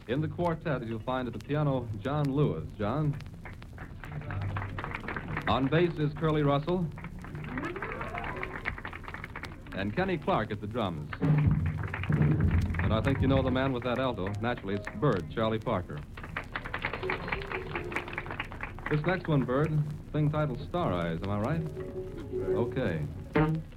In the quartet, you'll find at the piano John Lewis. John? On bass is Curly Russell. And Kenny Clark at the drums. And I think you know the man with that alto. Naturally, it's Bird, Charlie Parker. This next one, Bird, thing titled Star Eyes, am I right? Okay.